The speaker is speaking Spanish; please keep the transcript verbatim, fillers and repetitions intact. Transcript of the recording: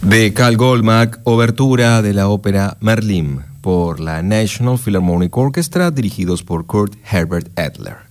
De Cal Goldmark, obertura de la ópera Merlin por la National Philharmonic Orchestra, dirigidos por Kurt Herbert Edler.